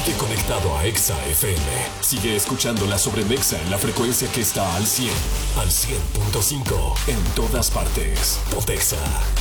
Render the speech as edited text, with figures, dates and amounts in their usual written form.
Sigue conectado a Exa FM. Sigue escuchando la sobremesa en la frecuencia que está al 100. Al 100.5 en todas partes. Pontexa.